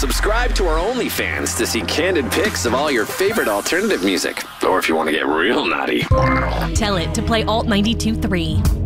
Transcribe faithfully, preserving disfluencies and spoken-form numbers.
Subscribe to our OnlyFans to see candid pics of all your favorite alternative music. Or if you want to get real naughty. Tell it to play Alt ninety-two point three.